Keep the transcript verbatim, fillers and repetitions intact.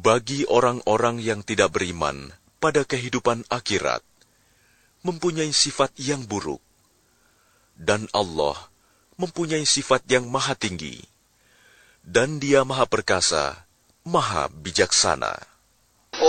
bagi orang-orang yang tidak beriman pada kehidupan akhirat, mempunyai sifat yang buruk. Dan Allah mempunyai sifat yang maha tinggi, dan Dia maha perkasa, maha bijaksana.